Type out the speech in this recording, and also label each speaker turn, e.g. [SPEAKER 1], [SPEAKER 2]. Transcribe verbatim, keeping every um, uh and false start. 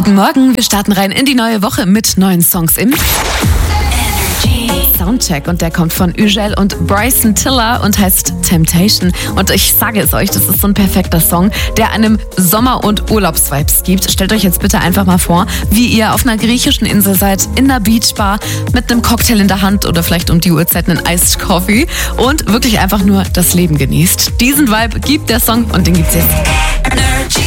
[SPEAKER 1] Guten Morgen, wir starten rein in die neue Woche mit neuen Songs im Soundcheck und der kommt von Ügel und Bryson Tiller und heißt Temptation. Und ich sage es euch, das ist so ein perfekter Song, der einem Sommer- und Urlaubsvibes gibt. Stellt euch jetzt bitte einfach mal vor, wie ihr auf einer griechischen Insel seid, in einer Beachbar, mit einem Cocktail in der Hand oder vielleicht um die Uhrzeit einen Iced Coffee und wirklich einfach nur das Leben genießt. Diesen Vibe gibt der Song und den gibt's jetzt.